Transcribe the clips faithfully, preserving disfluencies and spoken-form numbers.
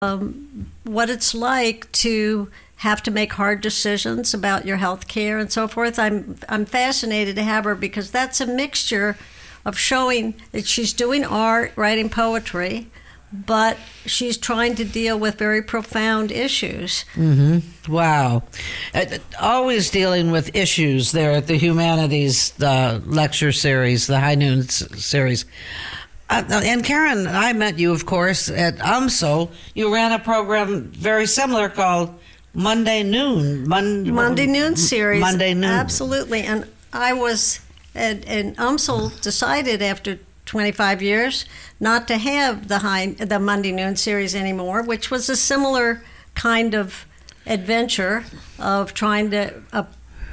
um, what it's like to have to make hard decisions about your health care and so forth. I'm I'm fascinated to have her because that's a mixture of showing that she's doing art, writing poetry, but she's trying to deal with very profound issues. Mm-hmm. Wow. Uh, always dealing with issues there at the Humanities uh, lecture series, the High Noon s- series. Uh, and Karen, I met you, of course, at U M S O. You ran a program very similar called Monday Noon. Mon- Monday Noon series. Monday Noon. Absolutely. And I was, and, and U M S O decided after twenty-five years not to have the high, the Monday Noon series anymore, which was a similar kind of adventure of trying to uh,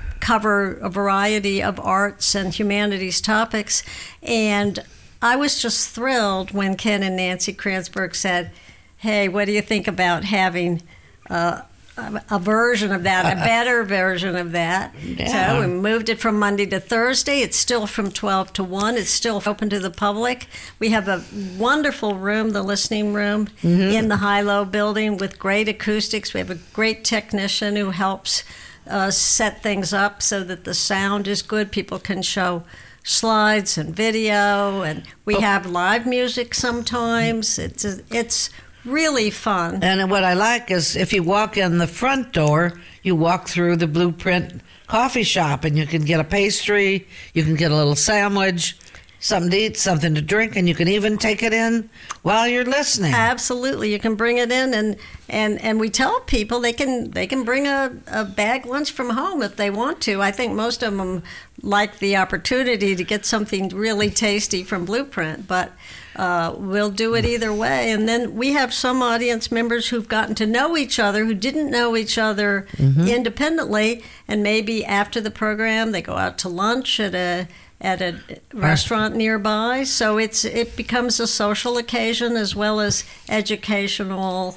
cover a variety of arts and humanities topics. And I was just thrilled when Ken and Nancy Kranzberg said, hey, what do you think about having uh, a, a version of that, a better version of that? Yeah. So we moved it from Monday to Thursday. It's still from twelve to one. It's still open to the public. We have a wonderful room, the listening room, mm-hmm. in the High-Low building with great acoustics. We have a great technician who helps uh, set things up so that the sound is good. People can show slides and video, and we oh. have live music sometimes. It's a, it's really fun. And what I like is if you walk in the front door, you walk through the Blueprint coffee shop, and you can get a pastry, you can get a little sandwich, something to eat, something to drink, and you can even take it in while you're listening. Absolutely, you can bring it in, and and, and we tell people they can they can bring a, a bag lunch from home if they want to. I think most of them like the opportunity to get something really tasty from Blueprint, but uh, we'll do it either way. And then we have some audience members who've gotten to know each other who didn't know each other mm-hmm. independently, and maybe after the program they go out to lunch at a at a restaurant nearby. So it's it becomes a social occasion as well as educational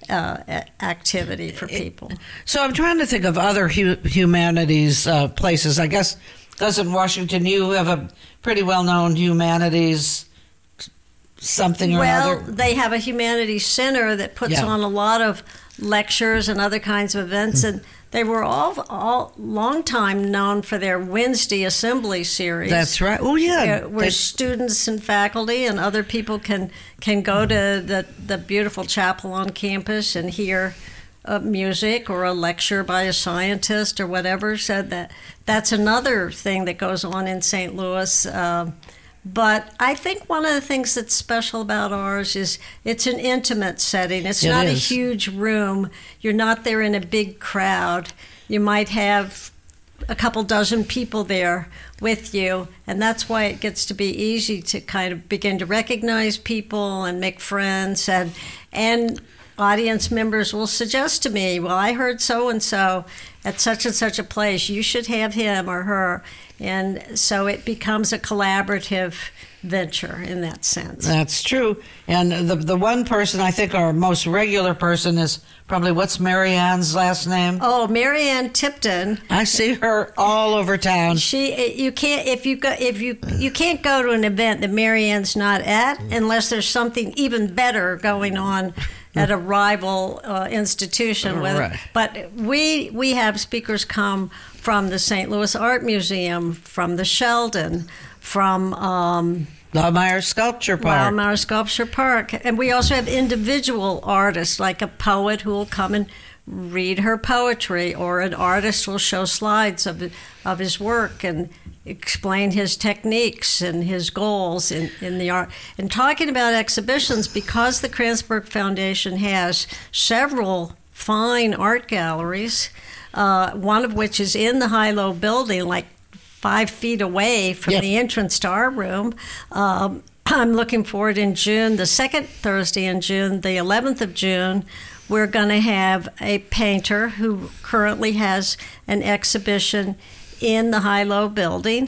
uh, activity for people. So I'm trying to think of other hu- humanities uh, places. I guess, doesn't Washington, you have a pretty well-known humanities something or well, other? Well, they have a humanities center that puts yeah. on a lot of lectures and other kinds of events, and they were all all long time known for their Wednesday assembly series. That's right. Oh yeah, uh, where they, students and faculty and other people can can go to the the beautiful chapel on campus and hear uh, music or a lecture by a scientist or whatever. So that that's another thing that goes on in Saint Louis. Uh, But I think one of the things that's special about ours is it's an intimate setting. It's it not is. a huge room. You're not there in a big crowd. You might have a couple dozen people there with you, and that's why it gets to be easy to kind of begin to recognize people and make friends. And and audience members will suggest to me, well, I heard so-and-so at such and such a place. You should have him or her. And so it becomes a collaborative venture in that sense. That's true. And the the one person, I think our most regular person is probably, what's Mary Ann's last name? Oh, Mary Ann Tipton. I see her all over town. She, you can't if you go if you you can't go to an event that Mary Ann's not at unless there's something even better going on at a rival uh, institution. Whether, right. But we we have speakers come from the Saint Louis Art Museum, from the Sheldon, from um, Laumeier Sculpture Park. Laumeier Sculpture Park. And we also have individual artists, like a poet who will come and read her poetry, or an artist will show slides of of his work and explain his techniques and his goals in, in the art. And talking about exhibitions, because the Kranzberg Foundation has several fine art galleries, Uh, one of which is in the High-Low building, like five feet away from yep. the entrance to our room. Um, I'm looking forward in June, the second Thursday in June, the eleventh of June, we're going to have a painter who currently has an exhibition in the High-Low building.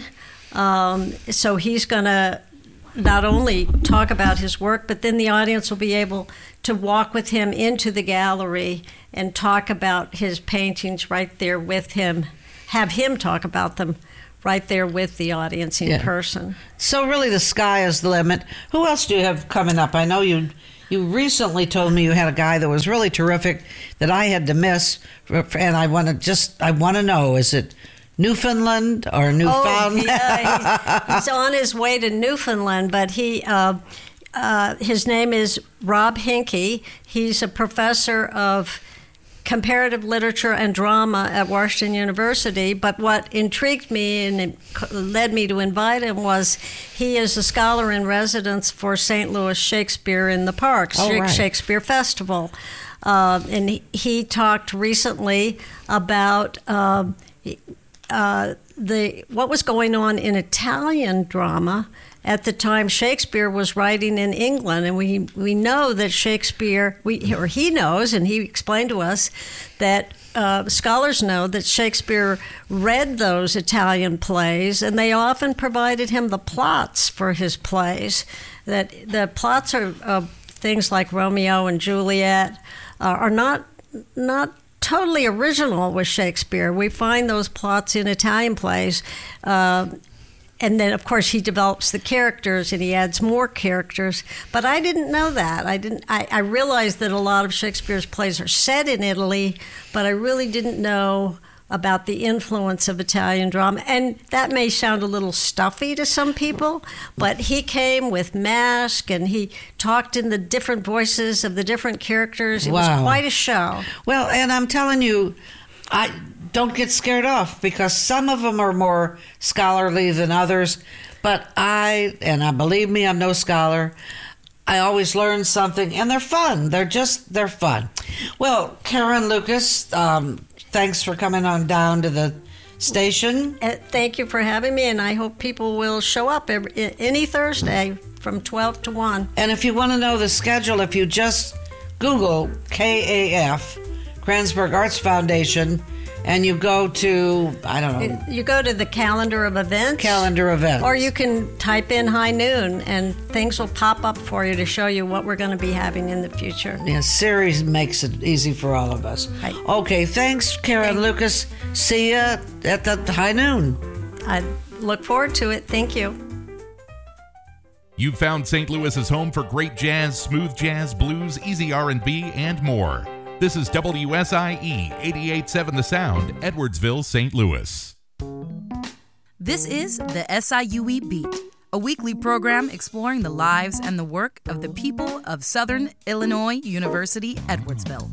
Um, so he's going to not only talk about his work, but then the audience will be able to walk with him into the gallery and talk about his paintings right there with him, have him talk about them right there with the audience in yeah. person. So really the sky is the limit. Who else do you have coming up? I know you You recently told me you had a guy that was really terrific that I had to miss, and I want to just, I want to know, is it Newfoundland or Newfoundland? Oh, yeah, he's, he's on his way to Newfoundland, but he, uh, uh, his name is Rob Hinkey. He's a professor of comparative literature and drama at Washington University, but what intrigued me and it led me to invite him was he is a scholar in residence for Saint Louis Shakespeare in the Park, oh, right. Shakespeare Festival. Uh, and he, he talked recently about uh, uh, the what was going on in Italian drama at the time Shakespeare was writing in England, and we we know that Shakespeare, we or he knows, and he explained to us that uh, scholars know that Shakespeare read those Italian plays, and they often provided him the plots for his plays. That the plots are uh, things like Romeo and Juliet uh, are not not. totally original with Shakespeare. We find those plots in Italian plays. Uh, and then, of course, he develops the characters and he adds more characters. But I didn't know that. I didn't. I, I realized that a lot of Shakespeare's plays are set in Italy, but I really didn't know about the influence of Italian drama. And that may sound a little stuffy to some people, but he came with mask and he talked in the different voices of the different characters. It wow. was quite a show. Well, and I'm telling you, I don't get scared off because some of them are more scholarly than others, but I, and I believe me, I'm no scholar, I always learn something, and they're fun. They're just, they're fun. Well, Karen Lucas, um, thanks for coming on down to the station. Uh, thank you for having me, and I hope people will show up every, any Thursday from twelve to one. And if you want to know the schedule, if you just Google K A F, Kranzberg Arts Foundation, and you go to, I don't know. You go to the calendar of events. Calendar events. Or you can type in High Noon, and things will pop up for you to show you what we're going to be having in the future. Yeah, Siri makes it easy for all of us. Right. Okay, thanks, Karen Lucas. See you at the High Noon. I look forward to it. Thank you. You've found Saint Louis's home for great jazz, smooth jazz, blues, easy R and B, and more. This is W S I E eighty-eight point seven The Sound, Edwardsville, Saint Louis. This is the S I U E Beat, a weekly program exploring the lives and the work of the people of Southern Illinois University, Edwardsville.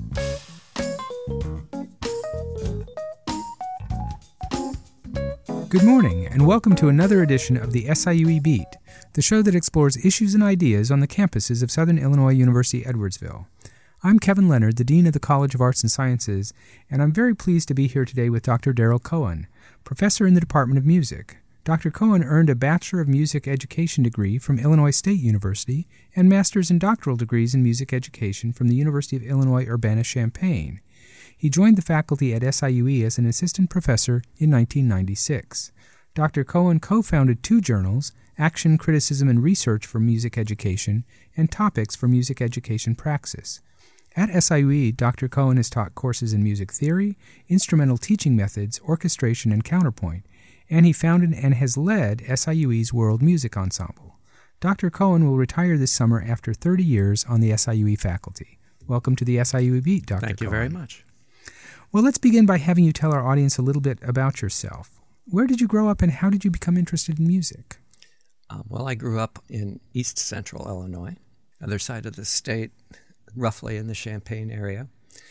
Good morning, and welcome to another edition of the S I U E Beat, the show that explores issues and ideas on the campuses of Southern Illinois University, Edwardsville. I'm Kevin Leonard, the Dean of the College of Arts and Sciences, and I'm very pleased to be here today with Doctor Daryl Cohen, professor in the Department of Music. Doctor Cohen earned a Bachelor of Music Education degree from Illinois State University and master's and doctoral degrees in music education from the University of Illinois Urbana-Champaign. He joined the faculty at S I U E as an assistant professor in nineteen ninety-six. Doctor Cohen co-founded two journals, Action, Criticism, and Research for Music Education and Topics for Music Education Praxis. At S I U E, Doctor Cohen has taught courses in music theory, instrumental teaching methods, orchestration, and counterpoint, and he founded and has led S I U E's World Music Ensemble. Doctor Cohen will retire this summer after thirty years on the S I U E faculty. Welcome to the S I U E Beat, Doctor Cohen. Thank you very much. Well, let's begin by having you tell our audience a little bit about yourself. Where did you grow up and how did you become interested in music? Um, well, I grew up in East Central Illinois, other side of the state, roughly in the Champaign area.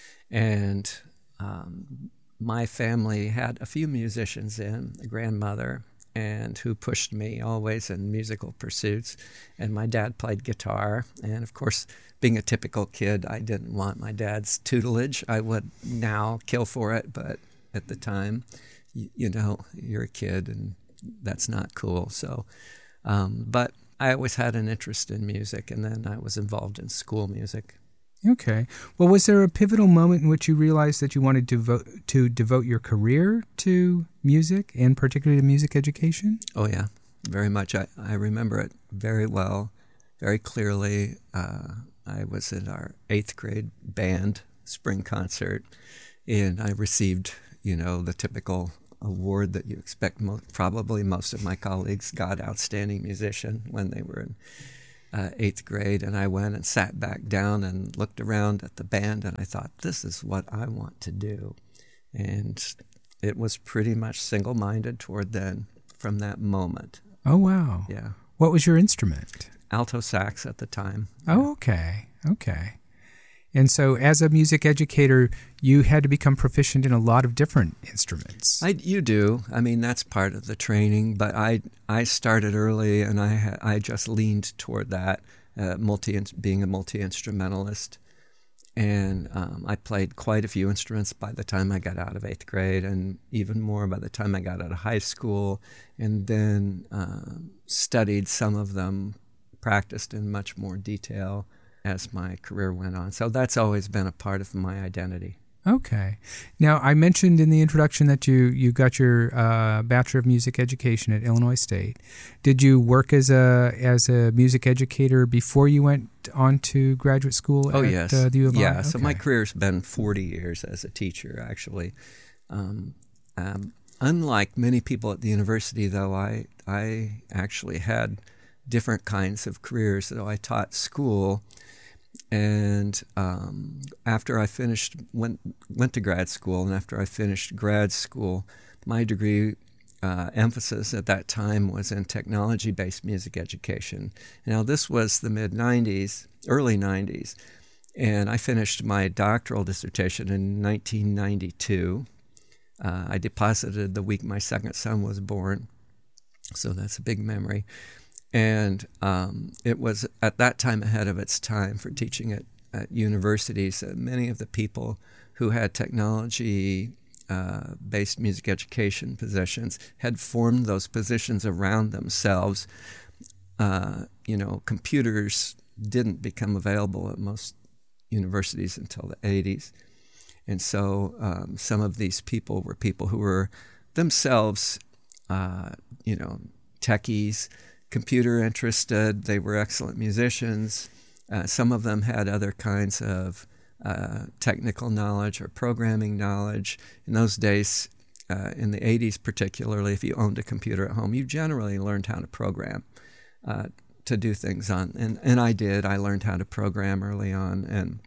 And um, my family had a few musicians in, a grandmother, and who pushed me always in musical pursuits. And my dad played guitar. And of course, being a typical kid, I didn't want my dad's tutelage. I would now kill for it, but at the time, you, you know, you're a kid and that's not cool. So, um, but I always had an interest in music, and then I was involved in school music. Okay. Well, was there a pivotal moment in which you realized that you wanted to devote, to devote your career to music, and particularly to music education? Oh, yeah, very much. I, I remember it very well, very clearly. Uh, I was in our eighth grade band spring concert, and I received, you know, the typical award that you expect. Mo- probably most of my colleagues got Outstanding Musician when they were in uh, eighth grade, and I went and sat back down and looked around at the band, and I thought, this is what I want to do. And it was pretty much single-minded toward then from that moment. Oh, wow. Yeah. What was your instrument? Alto sax at the time. Oh, okay. Okay. And so as a music educator, you had to become proficient in a lot of different instruments. I, you do. I mean, that's part of the training, but I I started early, and I I just leaned toward that, uh, multi being a multi-instrumentalist. And um, I played quite a few instruments by the time I got out of eighth grade, and even more by the time I got out of high school, and then uh, studied some of them, practiced in much more detail as my career went on. So that's always been a part of my identity. Okay. Now, I mentioned in the introduction that you, you got your uh, Bachelor of Music Education at Illinois State. Did you work as a as a music educator before you went on to graduate school oh, at yes. uh, the U of I? Yeah, okay. So my career's been forty years as a teacher, actually. Um, um, unlike many people at the university, though, I I actually had different kinds of careers. So I taught school. And um, after I finished, went went to grad school, and after I finished grad school, my degree uh, emphasis at that time was in technology-based music education. Now, this was the mid nineties, early nineties, and I finished my doctoral dissertation in nineteen ninety-two. Uh, I deposited the week my second son was born, so that's a big memory. And um, it was at that time ahead of its time for teaching at, at universities. Uh, many of the people who had technology-based uh, music education positions had formed those positions around themselves. Uh, you know, computers didn't become available at most universities until the eighties. And so um, some of these people were people who were themselves, uh, you know, techies, computer interested. They were excellent musicians. Uh, some of them had other kinds of uh, technical knowledge or programming knowledge. In those days, uh, in the eighties particularly, if you owned a computer at home, you generally learned how to program uh, to do things on. And, and I did. I learned how to program early on, and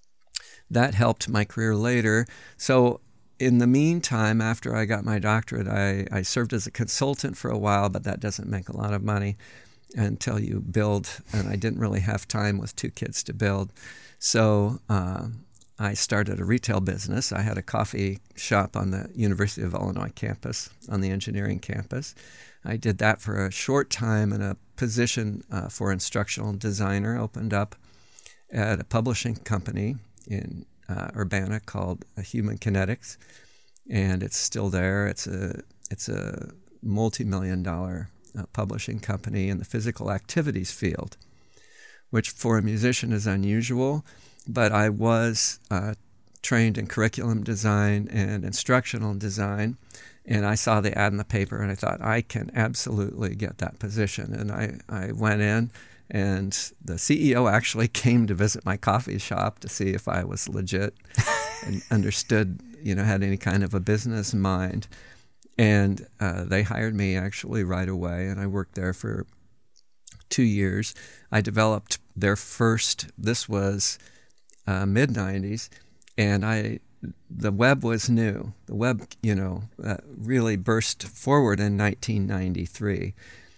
that helped my career later. So in the meantime, after I got my doctorate, I, I served as a consultant for a while, but that doesn't make a lot of money until you build, and I didn't really have time with two kids to build. So uh, I started a retail business. I had a coffee shop on the University of Illinois campus, on the engineering campus. I did that for a short time, and a position uh, for instructional designer opened up at a publishing company in Uh, Urbana called uh, Human Kinetics, and it's still there. It's a it's a multi-million dollar uh, publishing company in the physical activities field, which for a musician is unusual. But I was uh, trained in curriculum design and instructional design, and I saw the ad in the paper, and I thought, I can absolutely get that position. And I, I went in. And the C E O actually came to visit my coffee shop to see if I was legit and understood, you know, had any kind of a business mind. And uh, they hired me actually right away, and I worked there for two years. I developed their first, this was uh, mid nineties, and I the web was new. The web, you know, uh, really burst forward in nineteen ninety-three.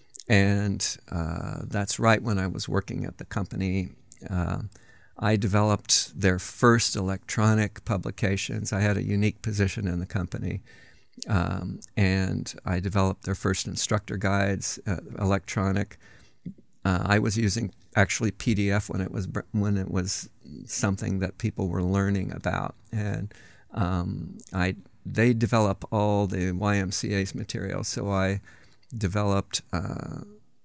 And uh, that's right when I was working at the company. Uh, I developed their first electronic publications. I had a unique position in the company. Um, and I developed their first instructor guides, uh, electronic. Uh, I was using actually P D F when it was when it was something that people were learning about. And um, I they develop all the Y M C A's materials, so I developed uh,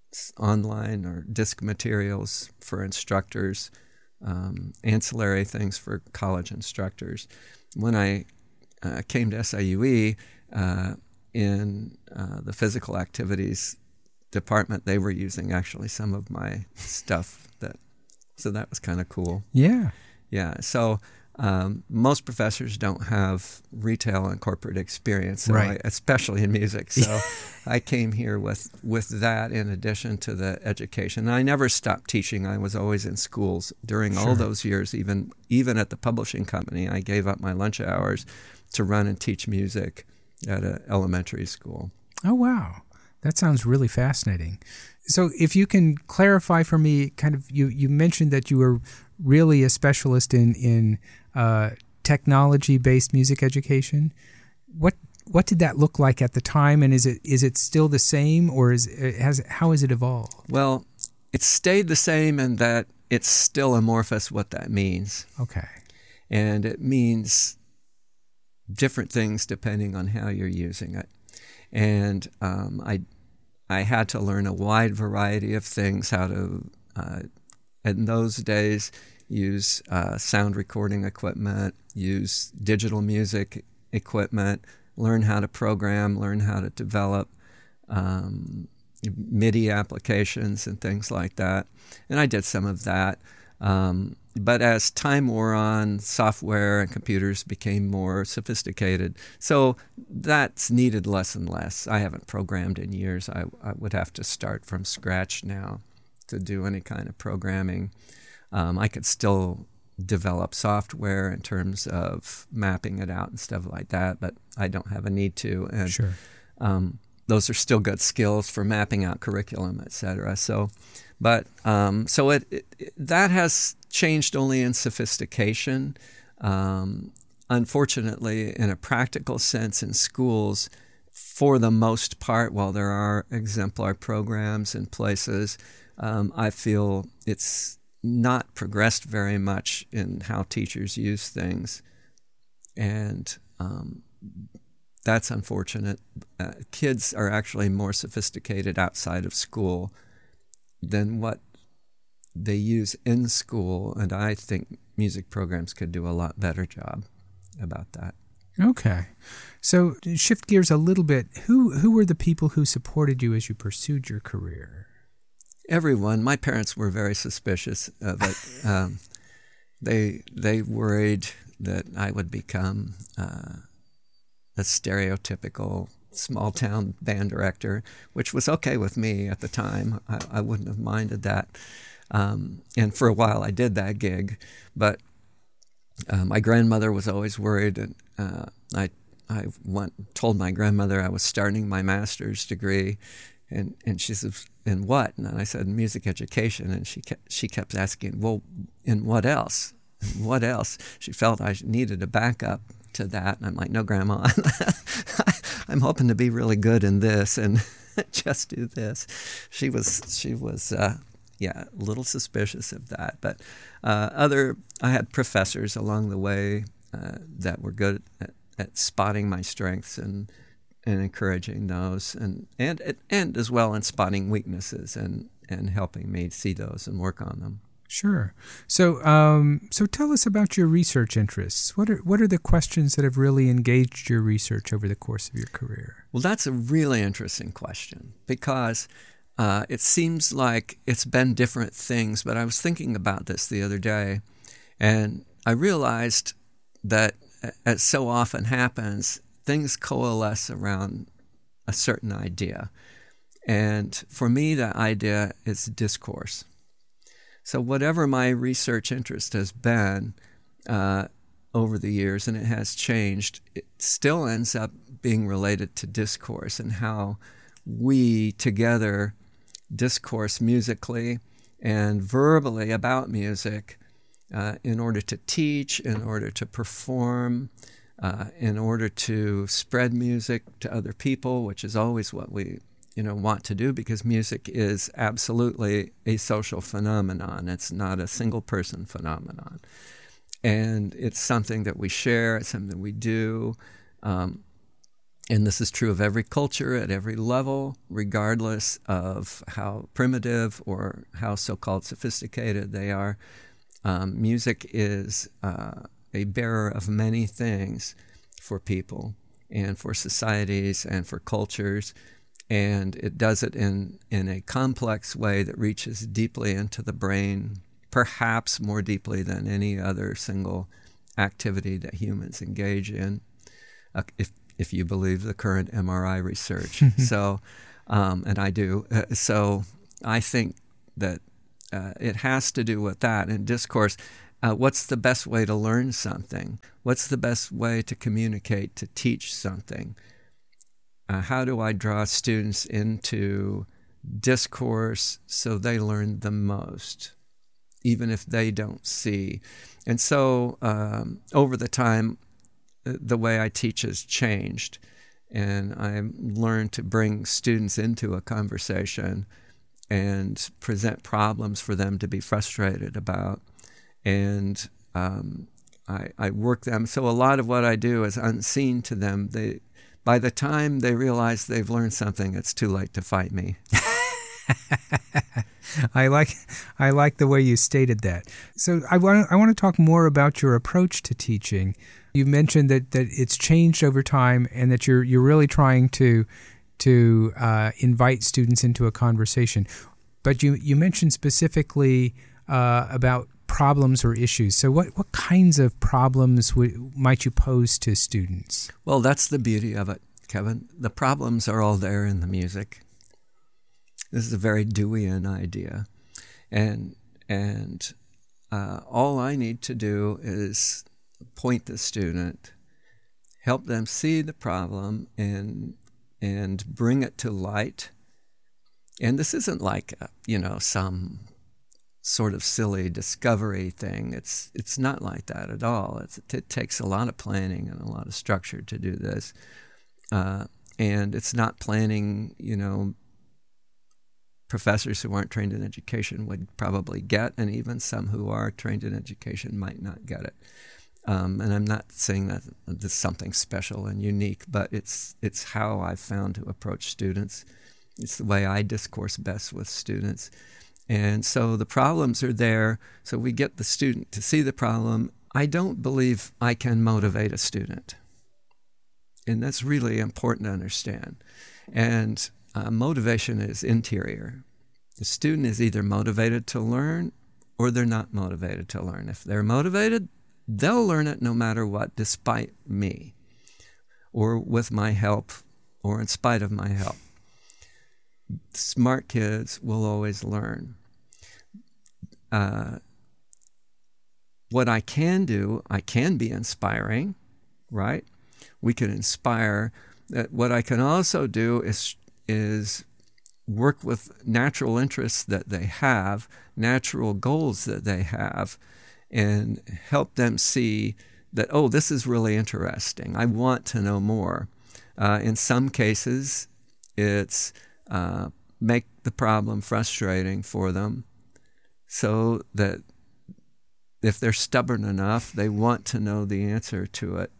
online or disc materials for instructors, um, ancillary things for college instructors. When I uh, came to S I U E, uh, in uh, the physical activities department, they were using actually some of my stuff. That so that was kind of cool. Yeah. Yeah. So Um, most professors don't have retail and corporate experience, so Right. I, especially in music. So I came here with, with that in addition to the education. And I never stopped teaching. I was always in schools during Sure. all those years, even even at the publishing company. I gave up my lunch hours to run and teach music at an elementary school. Oh, wow. That sounds really fascinating. So if you can clarify for me, kind of, you, you mentioned that you were really a specialist in, in uh, technology-based music education. What what did that look like at the time, and is it is it still the same, or is it, has how has it evolved? Well, it's stayed the same in that it's still amorphous what that means. Okay. And it means different things depending on how you're using it. And um, I I had to learn a wide variety of things, how to, uh, in those days, use uh, sound recording equipment, use digital music equipment, learn how to program, learn how to develop um, MIDI applications and things like that. And I did some of that. Um, but as time wore on, software and computers became more sophisticated. So that's needed less and less. I haven't programmed in years. I, I would have to start from scratch now to do any kind of programming. Um, I could still develop software in terms of mapping it out and stuff like that, but I don't have a need to. And, Sure. um, those are still good skills for mapping out curriculum, et cetera. So, but um, so it, it, it that has changed only in sophistication. Um, unfortunately, in a practical sense, in schools, for the most part, while there are exemplar programs in places, um, I feel it's not progressed very much in how teachers use things, and um, that's unfortunate. Uh, kids are actually more sophisticated outside of school than what they use in school, and I think music programs could do a lot better job about that. Okay. So to shift gears a little bit, who who were the people who supported you as you pursued your career? Everyone. My parents were very suspicious of it. um, they they worried that I would become uh, a stereotypical small town band director, which was okay with me at the time. I, I wouldn't have minded that. Um, and for a while I did that gig, but uh, my grandmother was always worried, and uh, I I went, told my grandmother I was starting my master's degree, and, and she said, in what? And I said, music education, and she kept, she kept asking, well, in what else? In what else? She felt I needed a backup to that, and I'm like, no, Grandma, I'm hoping to be really good in this and just do this. She was she was uh, yeah a little suspicious of that, but uh, other I had professors along the way uh, that were good at, at spotting my strengths and and encouraging those, and and and as well in spotting weaknesses and and helping me see those and work on them. Sure. So, um, so tell us about your research interests. What are what are the questions that have really engaged your research over the course of your career? Well, that's a really interesting question, because uh, it seems like it's been different things. But I was thinking about this the other day, and I realized that, as so often happens, things coalesce around a certain idea. And for me, that idea is discourse. So whatever my research interest has been uh, over the years, and it has changed, it still ends up being related to discourse and how we together discourse musically and verbally about music uh, in order to teach, in order to perform, uh, in order to spread music to other people, which is always what we you know, want to do, because music is absolutely a social phenomenon. It's not a single person phenomenon. And it's something that we share, it's something we do. Um, and this is true of every culture at every level, regardless of how primitive or how so-called sophisticated they are. Um, music is uh, a bearer of many things for people and for societies and for cultures. And it does it in, in a complex way that reaches deeply into the brain, perhaps more deeply than any other single activity that humans engage in, uh, if if you believe the current M R I research. so, um, and I do. Uh, so I think that uh, it has to do with that. And discourse, uh, what's the best way to learn something? What's the best way to communicate, to teach something? Uh, how do I draw students into discourse so they learn the most, even if they don't see? And so um, over the time, the way I teach has changed, and I learned to bring students into a conversation and present problems for them to be frustrated about. And um, I, I work them. So a lot of what I do is unseen to them. They, by the time they realize they've learned something, it's too late to fight me. I like I like the way you stated that. So I want I want to talk more about your approach to teaching. You mentioned that, that it's changed over time, and that you're you're really trying to to uh, invite students into a conversation. But you you mentioned specifically uh, about problems or issues. So what, what kinds of problems w- might you pose to students? Well, that's the beauty of it, Kevin. The problems are all there in the music. This is a very Deweyan idea, and and uh, all I need to do is point the student, help them see the problem, and and bring it to light. And this isn't like a, you know some sort of silly discovery thing. It's it's not like that at all. It's, it takes a lot of planning and a lot of structure to do this, uh, and it's not planning, you know. Professors who aren't trained in education would probably get, and even some who are trained in education might not get it. Um, and I'm not saying that this is something special and unique, but it's it's how I've found to approach students. It's the way I discourse best with students. And so the problems are there, so we get the student to see the problem. I don't believe I can motivate a student. And that's really important to understand. And Uh, motivation is interior. The student is either motivated to learn or they're not motivated to learn. If they're motivated, they'll learn it no matter what, despite me, or with my help, or in spite of my help. Smart kids will always learn. Uh, what I can do, I can be inspiring, right? We can inspire. That what I can also do is is work with natural interests that they have, natural goals that they have, and help them see that, oh, this is really interesting. I want to know more. Uh, in some cases, it's uh, make the problem frustrating for them so that if they're stubborn enough, they want to know the answer to it.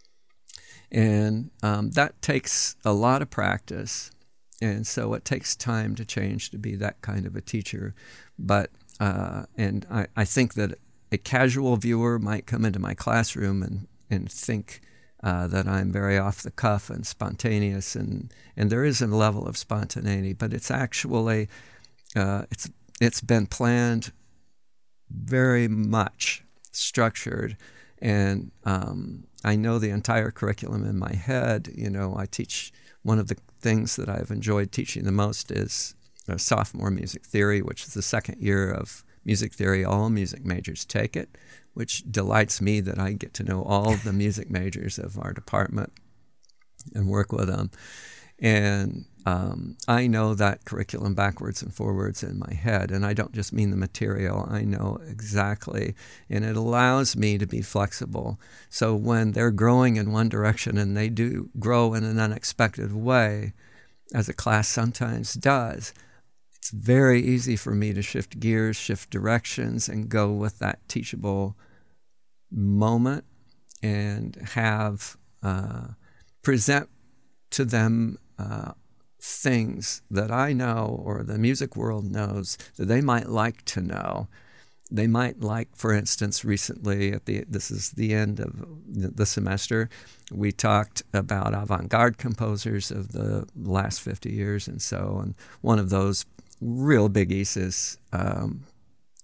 And um, that takes a lot of practice. And so it takes time to change to be that kind of a teacher. But, uh, and I, I think that a casual viewer might come into my classroom and, and think uh, that I'm very off the cuff and spontaneous, and, and there is a level of spontaneity, but it's actually, uh, it's it's been planned, very much structured, and um, I know the entire curriculum in my head. You know, I teach. One of the things that I've enjoyed teaching the most is uh, sophomore music theory, which is the second year of music theory. All music majors take it, which delights me that I get to know all the music majors of our department and work with them. And um, I know that curriculum backwards and forwards in my head, and I don't just mean the material. I know exactly, and it allows me to be flexible. So when they're growing in one direction, and they do grow in an unexpected way, as a class sometimes does, it's very easy for me to shift gears, shift directions, and go with that teachable moment and have uh, present to them uh, things that I know or the music world knows that they might like to know. They might like, for instance, recently at the this is the end of the semester, we talked about avant-garde composers of the last fifty years and so, and one of those real biggies is um,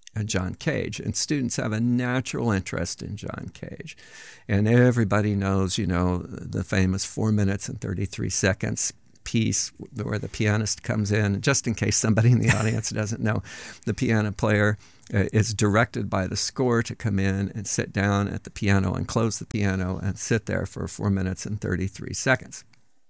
John Cage, and students have a natural interest in John Cage. And everybody knows, you know, the famous four minutes and thirty-three seconds piece where the pianist comes in. Just in case somebody in the audience doesn't know, the piano player uh, is directed by the score to come in and sit down at the piano and close the piano and sit there for four minutes and thirty-three seconds.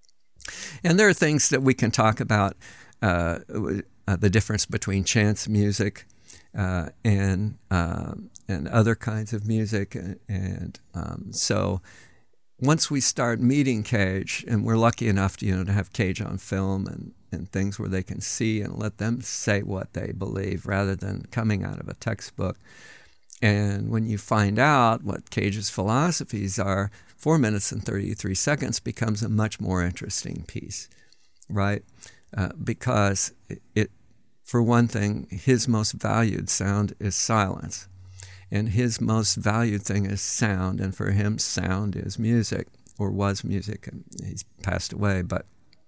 And there are things that we can talk about, uh, uh, the difference between chance music Uh, and uh, and other kinds of music, and, and um, so once we start meeting Cage, and we're lucky enough to you know to have Cage on film and, and things where they can see and let them say what they believe rather than coming out of a textbook. And when you find out what Cage's philosophies are, four minutes and thirty-three seconds becomes a much more interesting piece, right? Uh, because it, it For one thing, his most valued sound is silence. And his most valued thing is sound. And for him, sound is music, or was music. And he's passed away. But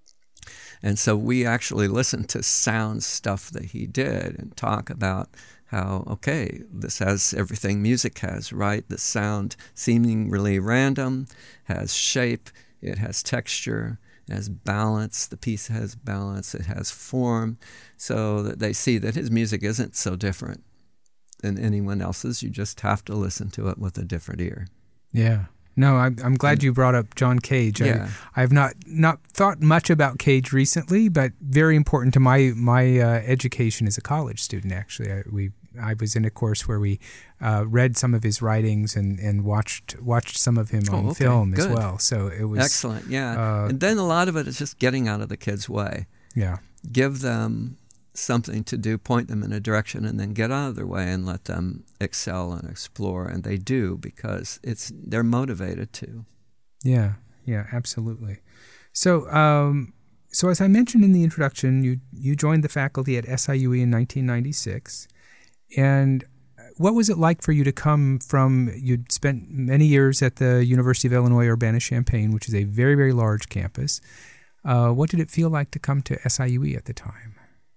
And so we actually listen to sound stuff that he did and talk about how, okay, this has everything music has, right? The sound seemingly random, has shape, it has texture, it has balance, the piece has balance, it has form, so that they see that his music isn't so different than anyone else's. You just have to listen to it with a different ear. Yeah. No, I'm, I'm glad you brought up John Cage. Yeah. I, I've not, not thought much about Cage recently, but very important to my my uh, education as a college student, actually. I, we I was in a course where we uh, read some of his writings and, and watched watched some of him on oh, okay. film Good. as well. So it was excellent. Yeah, uh, and then a lot of it is just getting out of the kids' way. Yeah, give them something to do, point them in a direction, and then get out of their way and let them excel and explore. And they do, because it's they're motivated to. Yeah, yeah, absolutely. So, um, so as I mentioned in the introduction, you you joined the faculty at S I U E in nineteen ninety-six. And what was it like for you to come from, you'd spent many years at the University of Illinois Urbana-Champaign, which is a very, very large campus. Uh, what did it feel like to come to S I U E at the time?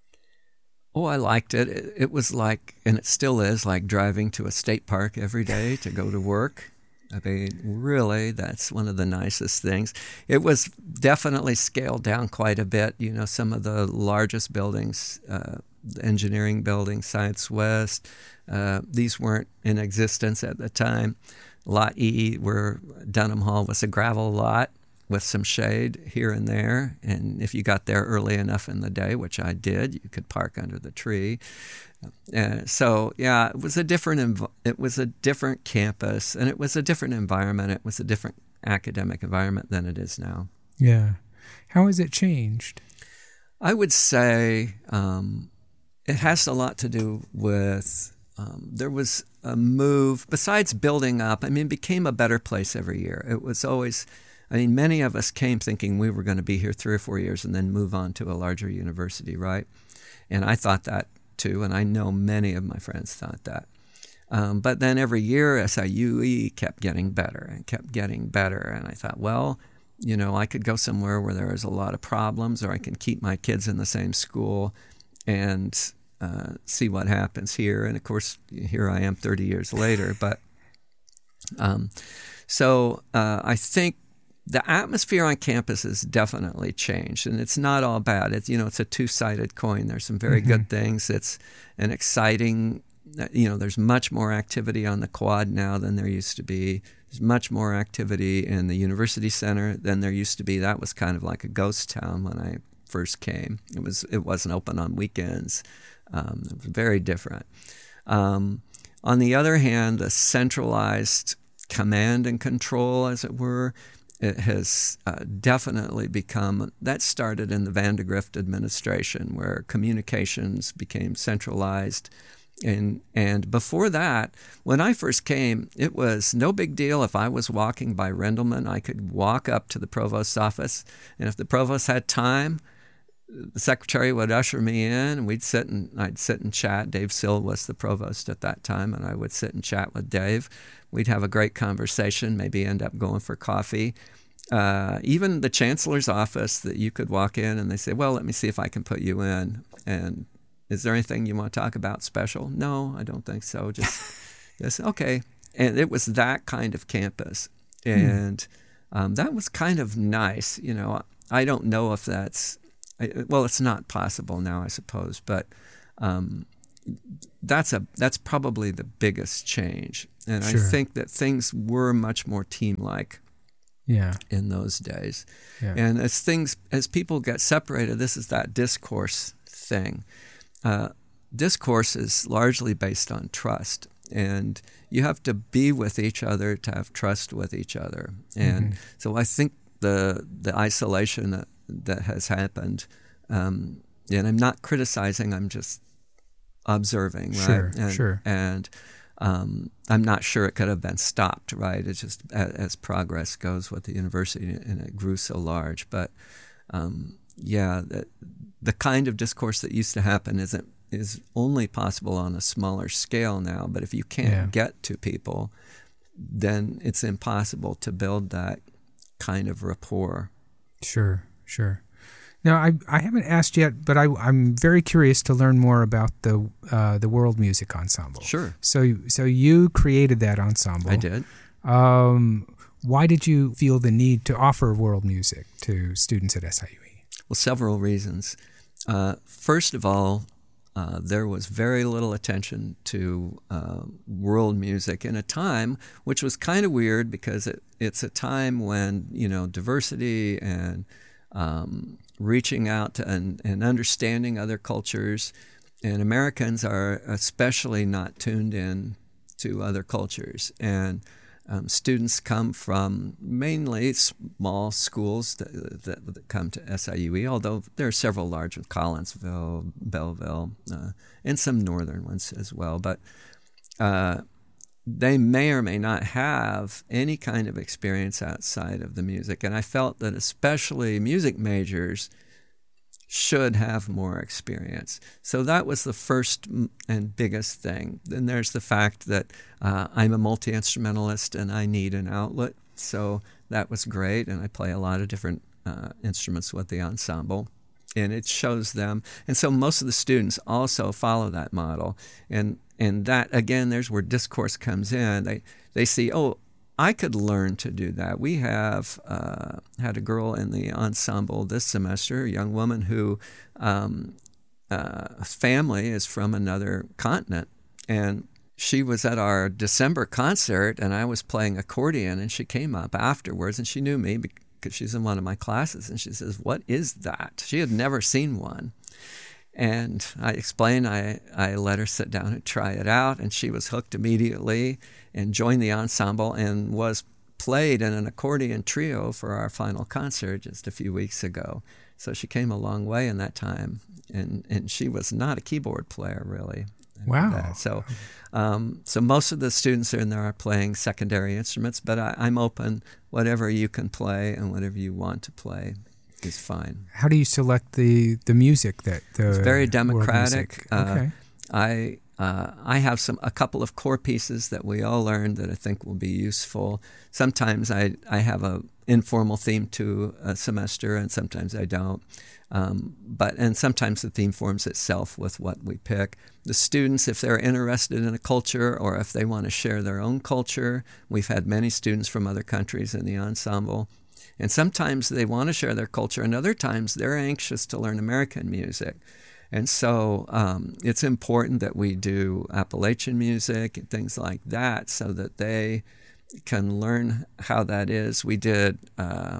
Oh, I liked it. it. It was like, and it still is, like driving to a state park every day to go to work. I mean, really, that's one of the nicest things. It was definitely scaled down quite a bit. You know, some of the largest buildings, uh, the engineering building, Science West, uh, these weren't in existence at the time. Lot E, where Dunham Hall was a gravel lot with some shade here and there. And if you got there early enough in the day, which I did, you could park under the tree. Uh, so yeah, it was a different env- it was a different campus, and it was a different environment. It was a different academic environment than it is now. Yeah. How has it changed? I would say um, it has a lot to do with um, there was a move, besides building up, I mean, it became a better place every year. It was always, I mean, many of us came thinking we were going to be here three or four years and then move on to a larger university, right? And I thought that too, and I know many of my friends thought that. Um, but then every year, S I U E kept getting better and kept getting better. And I thought, well, you know, I could go somewhere where there is a lot of problems, or I can keep my kids in the same school and uh, see what happens here. And of course, here I am thirty years later. But um, so uh, I think the atmosphere on campus has definitely changed, and it's not all bad. It's, you know, it's a two-sided coin. There's some very mm-hmm. good things. It's an exciting, you know, there's much more activity on the quad now than there used to be. There's much more activity in the university center than there used to be. That was kind of like a ghost town when I first came. It was, it wasn't open on weekends. Um, it was very different. Um, on the other hand, the centralized command and control, as it were, it has uh, definitely become, that started in the Vandegrift administration, where communications became centralized. And and before that, when I first came, it was no big deal if I was walking by Rendleman. I could walk up to the provost's office, and if the provost had time, the secretary would usher me in, and we'd sit and I'd sit and chat. Dave Sill was the provost at that time, and I would sit and chat with Dave. We'd have a great conversation, maybe end up going for coffee. Uh, even the chancellor's office, that you could walk in and they say, well, let me see if I can put you in. And is there anything you want to talk about special? No, I don't think so. Just, just okay. And it was that kind of campus. And um, that was kind of nice. You know, I don't know if that's, well, it's not possible now, I suppose, but um, that's a that's probably the biggest change. And Sure. I think that things were much more team-like Yeah. in those days. Yeah. And as things, as people get separated, this is that discourse thing. Uh, discourse is largely based on trust. And you have to be with each other to have trust with each other. And Mm-hmm. so I think the the isolation that, that has happened, um, and I'm not criticizing, I'm just observing, right? Sure, and, sure. And um, I'm not sure it could have been stopped, right? It's just as, as progress goes with the university, and it grew so large. But um, yeah, the, the kind of discourse that used to happen isn't is only possible on a smaller scale now. But if you can't Yeah. get to people, then it's impossible to build that kind of rapport. Sure, sure. Now, I I haven't asked yet, but I, I'm very curious to learn more about the uh, the World Music Ensemble. Sure. So so you created that ensemble. I did. Um, why did you feel the need to offer world music to students at S I U E? Well, several reasons. Uh, first of all, uh, there was very little attention to uh, world music in a time which was kind of weird, because it, it's a time when, you know, diversity and um, reaching out to and, and understanding other cultures, and Americans are especially not tuned in to other cultures. And Um, students come from mainly small schools that, that, that come to S I U E, although there are several large ones, Collinsville, Belleville, uh, and some northern ones as well. But uh, they may or may not have any kind of experience outside of the music. And I felt that especially music majors should have more experience. So that was the first and biggest thing. Then there's the fact that uh, I'm a multi-instrumentalist and I need an outlet. So that was great, and I play a lot of different uh, instruments with the ensemble, and it shows them. And so most of the students also follow that model. And and that, again, there's where discourse comes in. They, they see, oh, I could learn to do that. We have uh, had a girl in the ensemble this semester, a young woman who um, uh, family is from another continent, and she was at our December concert, and I was playing accordion, and she came up afterwards, and she knew me because she's in one of my classes, and she says, "What is that?" She had never seen one. And I explained, I, I let her sit down and try it out, and she was hooked immediately and joined the ensemble and was played in an accordion trio for our final concert just a few weeks ago. So she came a long way in that time, and, and she was not a keyboard player, really. Wow. So um, so most of the students in there are playing secondary instruments, but I, I'm open. Whatever you can play and whatever you want to play is fine. How do you select the, the music that the It's very world democratic. music? Uh, Okay. I uh, I have some a couple of core pieces that we all learned that I think will be useful. Sometimes I I have a informal theme to a semester, and sometimes I don't. Um, but and sometimes the theme forms itself with what we pick. The students, if they're interested in a culture or if they want to share their own culture, we've had many students from other countries in the ensemble. And sometimes they want to share their culture, and other times they're anxious to learn American music. And so um, it's important that we do Appalachian music and things like that so that they can learn how that is. We did uh,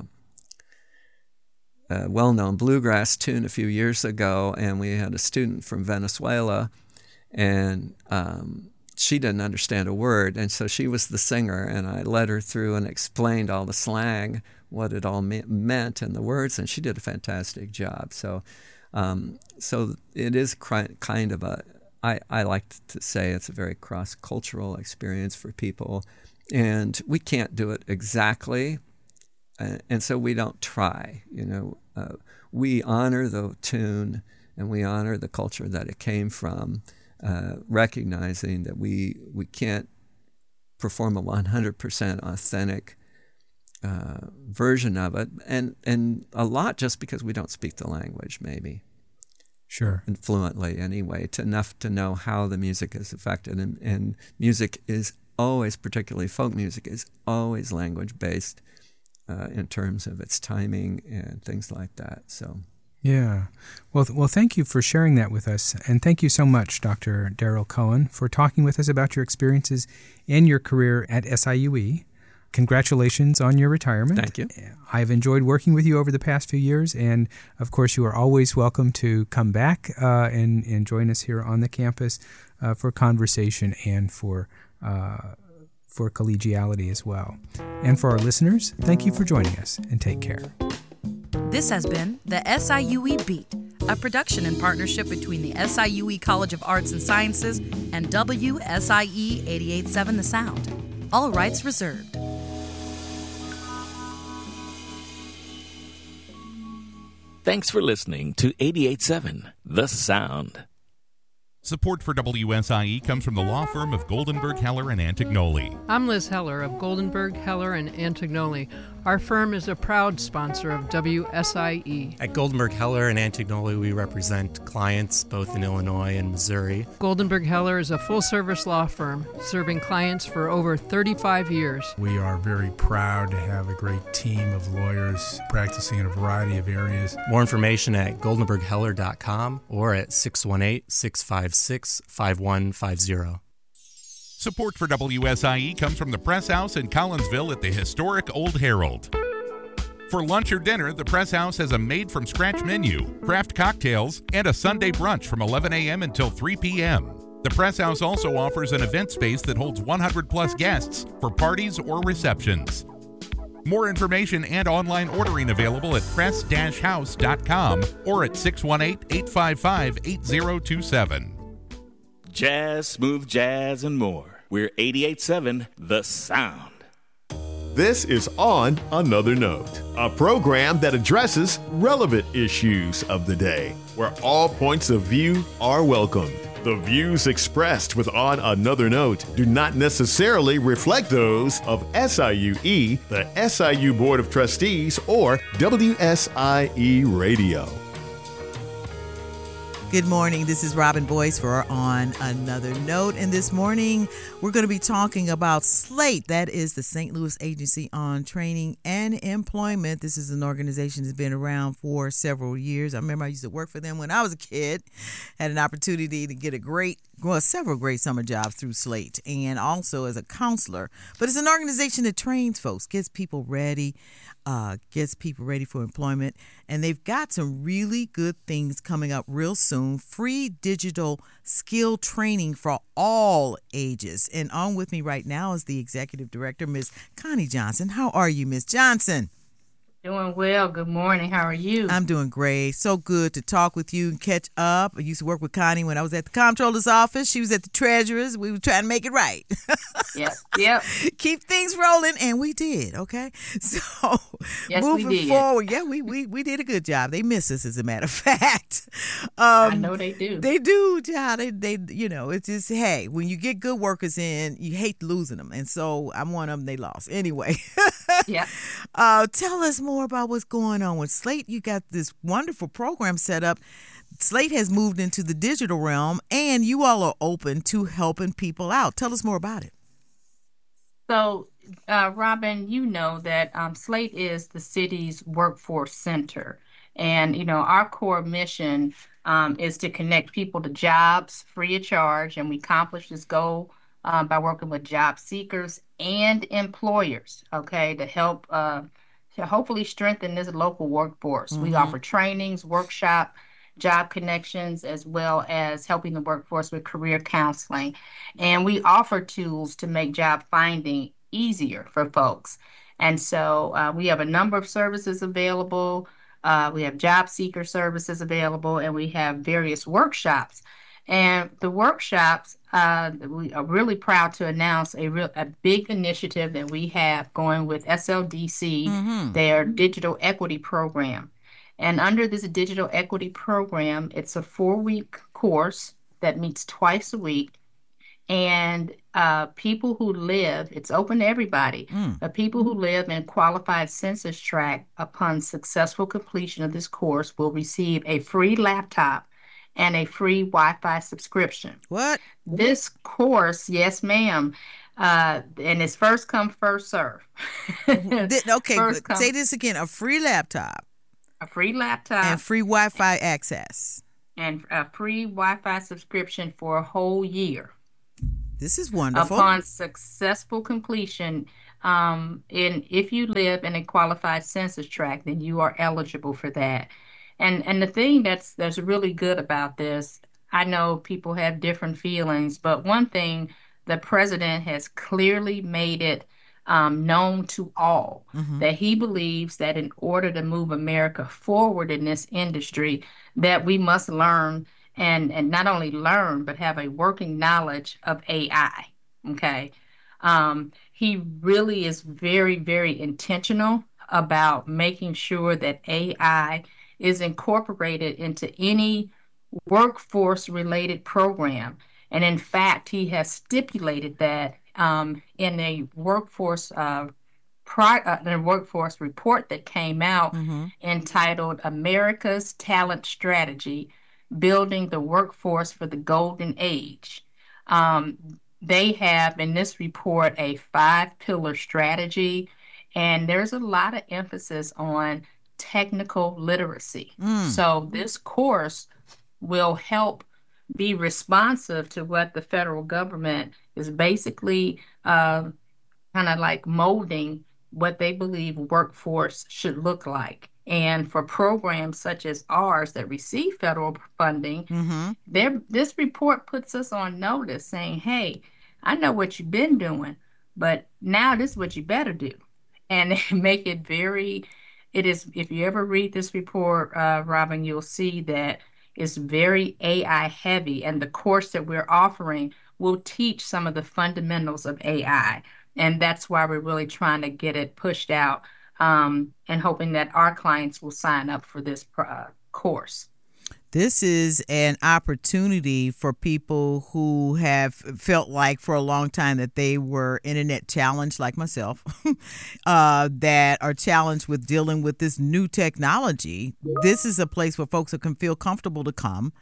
a well-known bluegrass tune a few years ago, and we had a student from Venezuela, and um, she didn't understand a word, and so she was the singer, and I led her through and explained all the slang, what it all me- meant and the words, and she did a fantastic job. So um, so it is cri- kind of a, I, I like to say it's a very cross-cultural experience for people, and we can't do it exactly, uh, and so we don't try, you know. Uh, we honor the tune, and we honor the culture that it came from, uh, recognizing that we we can't perform a one hundred percent authentic uh, version of it, and and a lot just because we don't speak the language, maybe. Sure. And fluently anyway, to enough to know how the music is affected. And, and music is always, particularly folk music, is always language-based uh, in terms of its timing and things like that. So, yeah. Well, th- well, thank you for sharing that with us. And thank you so much, Doctor Darrell Cohen, for talking with us about your experiences and your career at S I U E. Congratulations on your retirement. Thank you. I've enjoyed working with you over the past few years, and of course, you are always welcome to come back uh, and, and join us here on the campus uh, for conversation and for uh, for collegiality as well. And for our listeners, thank you for joining us, and take care. This has been the S I U E Beat, a production in partnership between the S I U E College of Arts and Sciences and W S I E eighty-eight point seven The Sound. All rights reserved. Thanks for listening to eighty-eight point seven The Sound. Support for W S I E comes from the law firm of Goldenberg, Heller, and Antignoli. I'm Liz Heller of Goldenberg, Heller, and Antignoli. Our firm is a proud sponsor of W S I E. At Goldenberg, Heller, and Antignoli, we represent clients both in Illinois and Missouri. Goldenberg, Heller is a full-service law firm serving clients for over thirty-five years. We are very proud to have a great team of lawyers practicing in a variety of areas. More information at goldenberg heller dot com or at six one eight, six five six, five one five zero. Support for W S I E comes from the Press House in Collinsville at the historic Old Herald. For lunch or dinner, the Press House has a made-from-scratch menu, craft cocktails, and a Sunday brunch from eleven a.m. until three p.m. The Press House also offers an event space that holds one hundred plus guests for parties or receptions. More information and online ordering available at press dash house dot com or at six one eight, eight five five, eight zero two seven. Jazz, smooth jazz, and more. We're eighty-eight point seven The Sound. This is On Another Note, a program that addresses relevant issues of the day, where all points of view are welcomed. The views expressed with On Another Note do not necessarily reflect those of S I U E, the S I U Board of Trustees, or W S I E Radio. Good morning. This is Robin Boyce for On Another Note. And this morning, we're going to be talking about SLATE. That is the Saint Louis Agency on Training and Employment. This is an organization that's been around for several years. I remember I used to work for them when I was a kid. Had an opportunity to get a great, well, several great summer jobs through SLATE and also as a counselor. But it's an organization that trains folks, gets people ready, uh, gets people ready for employment. And they've got some really good things coming up real soon. Free digital skill training for all ages. And on with me right now is the executive director, Miz Connie Johnson. How are you, Miz Johnson? Doing well. Good morning. How are you? I'm doing great. So good to talk with you and catch up. I used to work with Connie when I was at the comptroller's office. She was at the treasurer's. We were trying to make it right. Yep. Yep. Keep things rolling, and we did. Okay. So yes, moving we did. forward, yeah, we, we we did a good job. They miss us, as a matter of fact. Um, I know they do. They do, child. They they you know it's just hey, when you get good workers in, you hate losing them, and so I'm one of them. They lost anyway. Yeah. Uh, tell us more about what's going on with SLATE. You got this wonderful program set up. SLATE has moved into the digital realm, and you all are open to helping people out. Tell us more about it. So, uh, Robin, you know that um, SLATE is the city's workforce center. And, you know, our core mission um, is to connect people to jobs free of charge. And we accomplish this goal um, by working with job seekers and employers, okay, to help uh, to hopefully strengthen this local workforce. Mm-hmm. We offer trainings, workshop, job connections, as well as helping the workforce with career counseling. And we offer tools to make job finding easier for folks. And so uh, we have a number of services available. Uh, we have job seeker services available, and we have various workshops. And the workshops, uh, we are really proud to announce a real a big initiative that we have going with S L D C, mm-hmm. their digital equity program. And under this digital equity program, it's a four-week course that meets twice a week. And uh, people who live, it's open to everybody, mm. but people who live in qualified census tract upon successful completion of this course will receive a free laptop and a free Wi-Fi subscription. What? This course, yes, ma'am, uh, and it's first come, first serve. Okay, First come- say this again. A free laptop A free laptop and free Wi-Fi access. and a free Wi-Fi subscription for a whole year. This is wonderful. Upon successful completion, um, in if you live in a qualified census tract, then you are eligible for that. And and the thing that's that's really good about this, I know people have different feelings, but one thing the president has clearly made it um, known to all Mhm. that he believes that in order to move America forward in this industry, that we must learn and and not only learn but have a working knowledge of A I. Okay, um, he really is very very intentional about making sure that A I is incorporated into any workforce related program. And in fact, he has stipulated that um, in a workforce uh, pri- uh, in a workforce report that came out Mhm. entitled America's Talent Strategy, Building the Workforce for the Golden Age. Um, they have in this report a five pillar strategy, and there's a lot of emphasis on technical literacy. Mm. So this course will help be responsive to what the federal government is basically uh, kind of like molding what they believe workforce should look like. And for programs such as ours that receive federal funding, Mhm. there this report puts us on notice saying, hey, I know what you've been doing, but now this is what you better do. And they make it very, it is, if you ever read this report, uh, Robin, you'll see that it's very A I heavy. And the course that we're offering will teach some of the fundamentals of A I. And that's why we're really trying to get it pushed out um, and hoping that our clients will sign up for this uh, course. This is an opportunity for people who have felt like for a long time that they were internet challenged, like myself, uh, that are challenged with dealing with this new technology. This is a place where folks can feel comfortable to come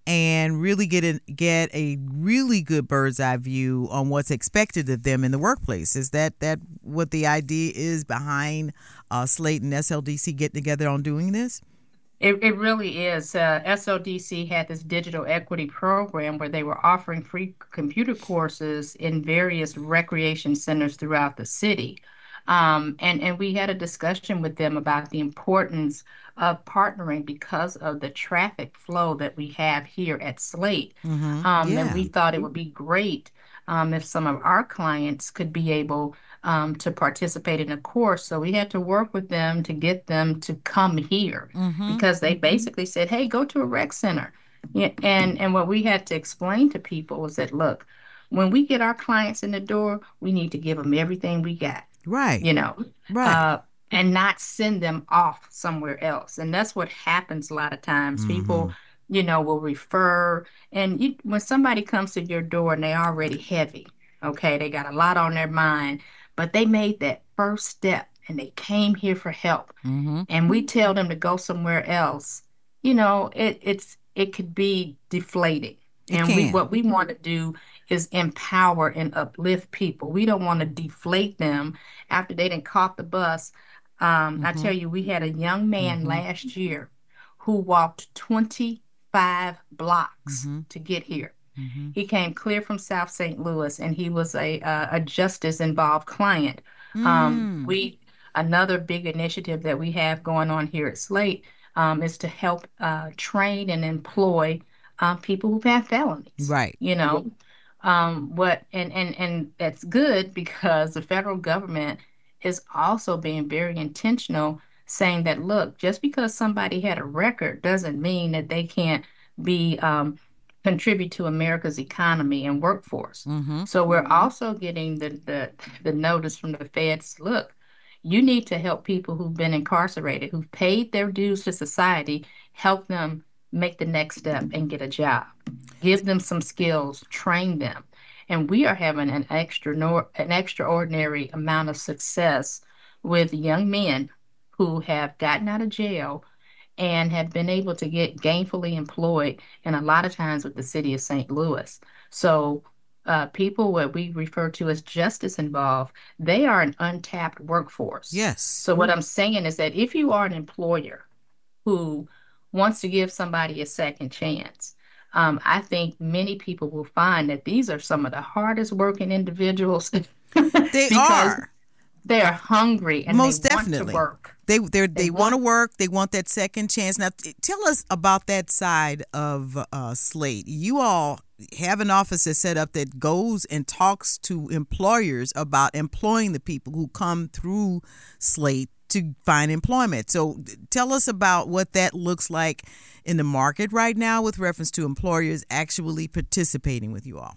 and really get a, get a really good bird's eye view on what's expected of them in the workplace. Is that, that what the idea is behind uh, Slate and S L D C getting together on doing this? It, it really is. Uh, S O D C had this digital equity program where they were offering free computer courses in various recreation centers throughout the city. Um, and, and we had a discussion with them about the importance of partnering because of the traffic flow that we have here at Slate. Mhm. Um, Yeah. And we thought it would be great um, if some of our clients could be able um, to participate in a course. So we had to work with them to get them to come here Mhm. because they basically said, hey, go to a rec center. Yeah, and, and what we had to explain to people was that, look, when we get our clients in the door, we need to give them everything we got. Right. You know, Right. uh, and not send them off somewhere else. And that's what happens a lot of times. People, you know, will refer. And you, when somebody comes to your door and they're already heavy, okay, they got a lot on their mind, but they made that first step and they came here for help. Mhm. And we tell them to go somewhere else, you know, it, it's it could be deflating. It And we can. what we want to do is empower and uplift people. We don't want to deflate them after they done caught the bus. Um, I Mhm. tell you, we had a young man Mhm. last year who walked twenty-five blocks Mhm. to get here. Mhm. He came clear from South Saint Louis, and he was a uh, a justice involved client. Um, Mm. we another big initiative that we have going on here at Slate um, is to help uh, train and employ uh, people who've had felonies. Right. You know, um, what and and and that's good because the federal government is also being very intentional, saying that look, just because somebody had a record doesn't mean that they can't be um, contribute to America's economy and workforce. Mhm. So we're also getting the, the the notice from the feds. Look, you need to help people who've been incarcerated, who've paid their dues to society, help them make the next step and get a job. Give them some skills, train them. And we are having an extra an extraordinary amount of success with young men who have gotten out of jail and have been able to get gainfully employed, and a lot of times with the city of Saint Louis. So uh, people what we refer to as justice involved, they are an untapped workforce. Yes. So what I'm saying is that if you are an employer who wants to give somebody a second chance, um, I think many people will find that these are some of the hardest working individuals. They are. They are hungry and Most they definitely. want to work. They they they want to want- work. They want that second chance. Now, t- tell us about that side of uh, Slate. You all have an office that's set up that goes and talks to employers about employing the people who come through Slate to find employment. So, d- tell us about what that looks like in the market right now with reference to employers actually participating with you all.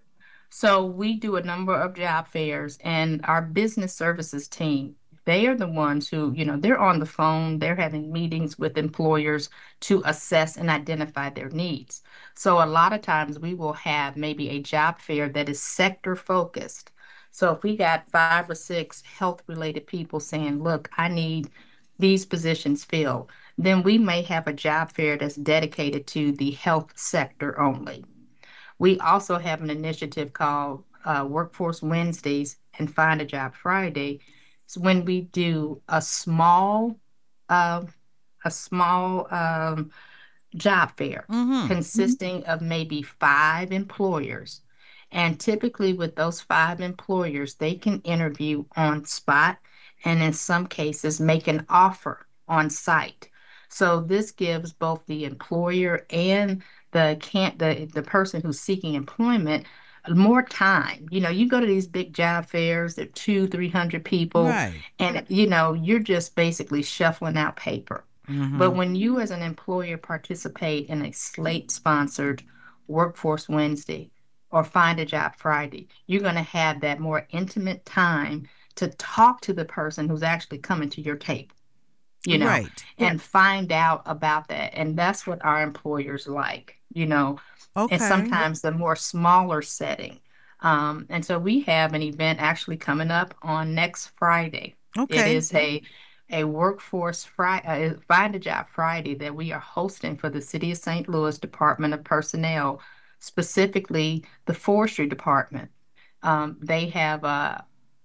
So we do a number of job fairs, and our business services team, they are the ones who, you know, they're on the phone, they're having meetings with employers to assess and identify their needs. So a lot of times we will have maybe a job fair that is sector focused. So if we got five or six health related people saying, look, I need these positions filled, then we may have a job fair that's dedicated to the health sector only. We also have an initiative called uh, Workforce Wednesdays and Find a Job Friday. It's when we do a small, uh, a small um, job fair Mhm. consisting of maybe five employers. And typically with those five employers, they can interview on spot and in some cases make an offer on site. So this gives both the employer and the can't the, the person who's seeking employment more time. You know, you go to these big job fairs, there are two, three hundred people, Right. and you know, you're just basically shuffling out paper. Mhm. But when you as an employer participate in a Slate sponsored Workforce Wednesday or Find a Job Friday, you're going to have that more intimate time to talk to the person who's actually coming to your table, you know, Right. and find out about that. And that's what our employers like, you know, Okay. and sometimes the more smaller setting. Um, and so we have an event actually coming up on next Friday. Okay. It is a a workforce Friday, uh, Find a Job Friday that we are hosting for the City of Saint Louis Department of Personnel, specifically the Forestry Department. Um, they have uh,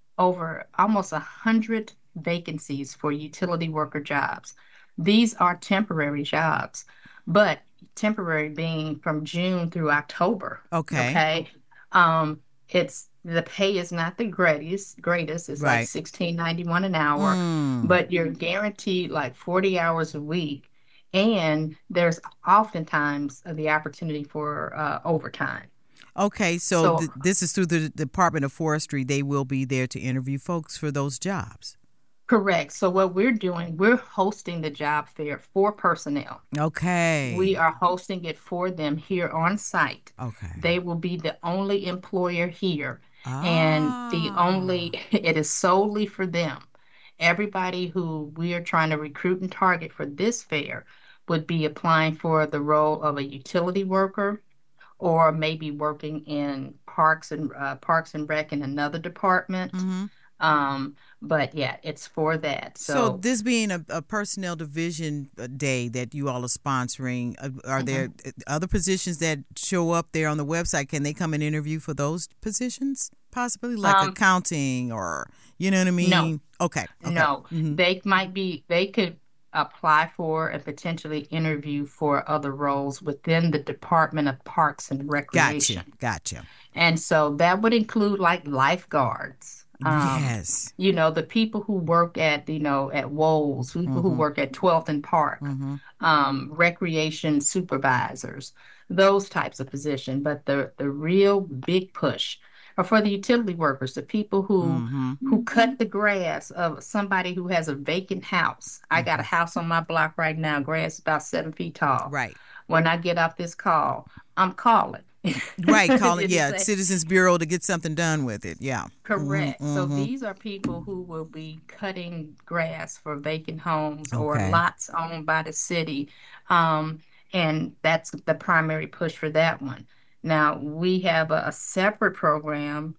over almost a hundred vacancies for utility worker jobs. These are temporary jobs, but temporary being from June through October. Okay. Okay. Um, it's the pay is not the greatest. Greatest. It's Right. like sixteen ninety one an hour, Mm. but you're guaranteed like forty hours a week, and there's oftentimes the opportunity for uh, overtime. Okay, so, So- th- this is through the Department of Forestry. They will be there to interview folks for those jobs. Correct. So what we're doing, we're hosting the job fair for personnel. Okay. We are hosting it for them here on site. Okay. They will be the only employer here, and the only, it is solely for them. Everybody who we are trying to recruit and target for this fair would be applying for the role of a utility worker, or maybe working in parks and uh, parks and rec in another department. Mhm. Um, but yeah, it's for that. So, So, this being a, a personnel division uh, day that you all are sponsoring, uh, are there uh, other positions that show up there on the website? Can they come and interview for those positions? Possibly like Um, accounting or, you know what I mean? No. Okay. okay. no, Mhm. they might be, they could apply for and potentially interview for other roles within the Department of Parks and Recreation. Gotcha. Gotcha. And so that would include like lifeguards. Um, Yes. You know, the people who work at, you know, at Woles, people who Mhm. work at twelfth and Park, Mhm. um, recreation supervisors, those types of positions. But the, the real big push are for the utility workers, the people who Mhm. who cut the grass of somebody who has a vacant house. I got a house on my block right now, grass is about seven feet tall. Right. When I get off this call, I'm calling. Right. Calling, Did you yeah, say- Citizens Bureau to get something done with it. Yeah. Correct. Mhm, So mhm. these are people who will be cutting grass for vacant homes or Okay. lots owned by the city. Um, and that's the primary push for that one. Now, we have a, a separate program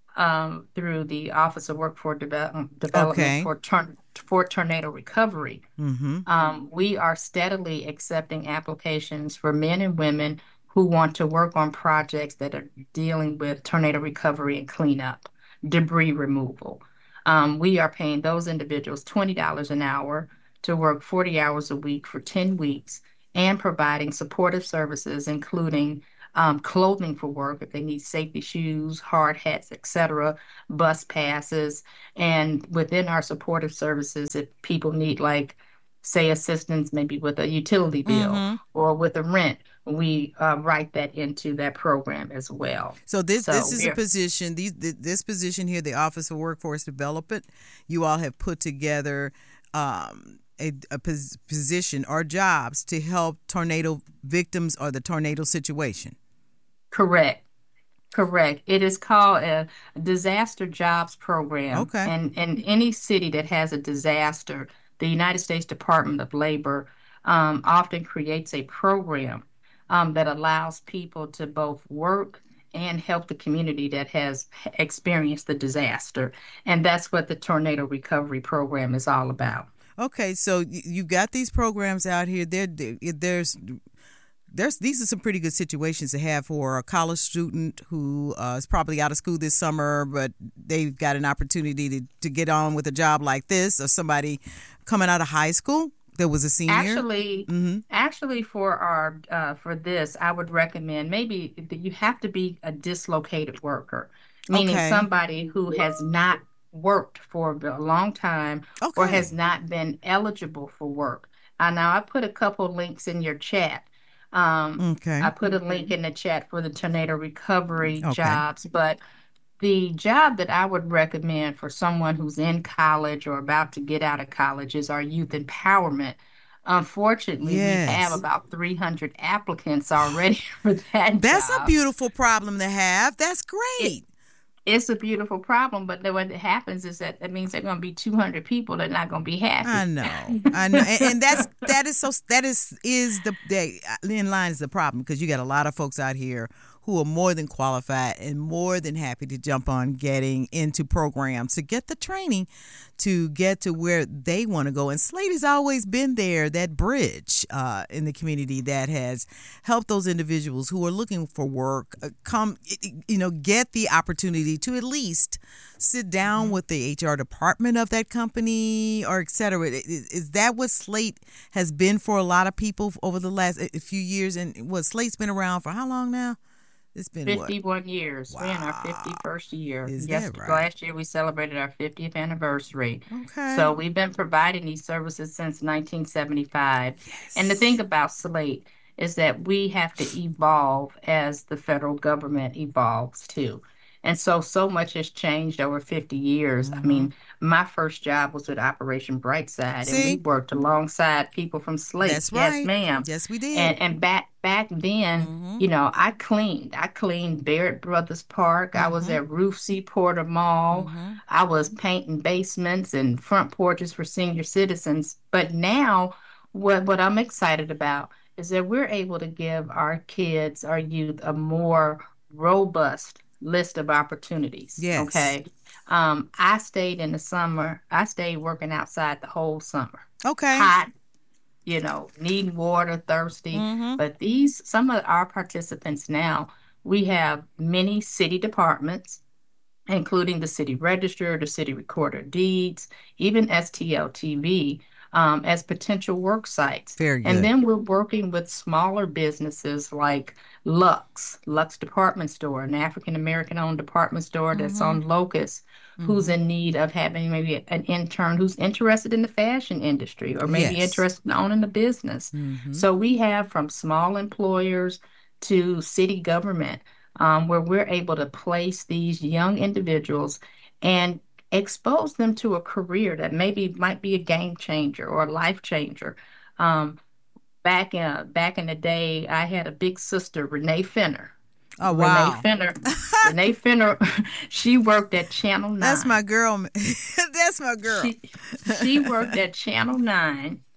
um, through the Office of Workforce Deve- Development Okay. for, tor- for tornado recovery. Mm-hmm. Um, we are steadily accepting applications for men and women who want to work on projects that are dealing with tornado recovery and cleanup, debris removal. Um, we are paying those individuals twenty dollars an hour to work forty hours a week for ten weeks and providing supportive services, including um, clothing for work if they need safety shoes, hard hats, et cetera, bus passes. And within our supportive services, if people need, like, say, assistance maybe with a utility bill Mm-hmm. or with a rent, we uh, write that into that program as well. So this So this is a we're- position. These th- this position here, the Office of Workforce Development. You all have put together um, a, a pos- position or jobs to help tornado victims or the tornado situation. Correct. Correct. It is called a disaster jobs program. Okay. And in any city that has a disaster, the United States Department of Labor um, often creates a program um, that allows people to both work and help the community that has experienced the disaster. And that's what the Tornado Recovery Program is all about. Okay, so y- you got these programs out here. There, there- there's, there's these are some pretty good situations to have for a college student who uh, is probably out of school this summer, but they've got an opportunity to, to get on with a job like this, or somebody coming out of high school that was a senior. Actually, Mm-hmm. actually, for our uh, for this, I would recommend maybe that you have to be a dislocated worker, meaning Okay. somebody who has not worked for a long time or Okay. has not been eligible for work. Uh, now, I put a couple links in your chat. Um, Okay. I put a link in the chat for the tornado recovery Okay. jobs, but the job that I would recommend for someone who's in college or about to get out of college is our youth empowerment. Unfortunately, Yes. we have about three hundred applicants already for that That's job. a beautiful problem to have. That's great. It's a beautiful problem, but then what happens is that that means there are going to be two hundred people that are not going to be happy. I know, I know, and, and that's that is so that is is the the in line is the problem, because you got a lot of folks out here who are more than qualified and more than happy to jump on getting into programs to get the training to get to where they want to go. And Slate has always been there, that bridge uh, in the community that has helped those individuals who are looking for work uh, come, you know, get the opportunity to at least sit down Mm-hmm. with the H R department of that company, or et cetera. Is, is that what Slate has been for a lot of people over the last a few years? And what, Slate's been around for how long now? It's been fifty-one years. We're in our fifty-first year. Is yes, that right? Last year we celebrated our fiftieth anniversary. Okay. So we've been providing these services since nineteen seventy-five. Yes. And the thing about Slate is that we have to evolve as the federal government evolves too. And so, so much has changed over fifty years. Mm-hmm. I mean, my first job was with Operation Brightside, See? and we worked alongside people from Slate. That's right. Yes, ma'am. Yes, we did. And and back back then, Mm-hmm. you know, I cleaned. I cleaned Barrett Brothers Park. I was Mm-hmm. at Ruth C. Porter Mall. I was painting basements and front porches for senior citizens. But now, what what I'm excited about is that we're able to give our kids, our youth, a more robust list of opportunities. Yes. Okay. Um, I stayed in the summer. I stayed working outside the whole summer. Okay. Hot, you know, needing water, thirsty. Mhm. But these, some of our participants now, we have many city departments, including the city register, the city recorder of deeds, even S T L T V, um, as potential work sites. Very good. And then we're working with smaller businesses like Lux, Lux Department Store, an African American owned department store that's Mhm. on Locust, who's in need of having maybe an intern who's interested in the fashion industry or maybe Yes. interested in owning a business. Mhm. So we have from small employers to city government, um, where we're able to place these young individuals and expose them to a career that maybe might be a game changer or a life changer. Um, back in back in the day, I had a big sister, Renee Finner. Oh, wow. Renee Finner. Renee Finner. She worked at Channel Nine. That's my girl. That's my girl. She, she worked at Channel Nine,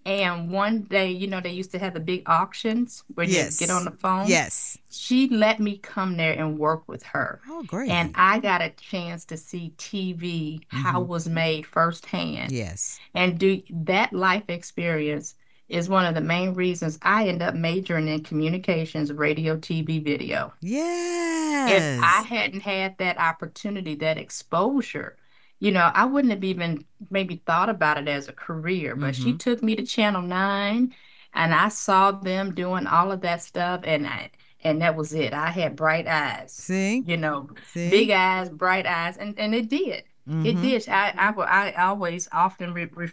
And one day, you know, they used to have the big auctions where Yes. you get on the phone. Yes. She let me come there and work with her. Oh, great. And I got a chance to see T V, how it was made firsthand. Yes. And do that life experience is one of the main reasons I end up majoring in communications, radio, T V, video. Yes. If I hadn't had that opportunity, that exposure, you know, I wouldn't have even maybe thought about it as a career. But she Mhm. took me to Channel nine, and I saw them doing all of that stuff, and I, and that was it. I had bright eyes. See? You know, See? big eyes, bright eyes, and, and it did. It Mhm. did. I, I, will- I always often re- re-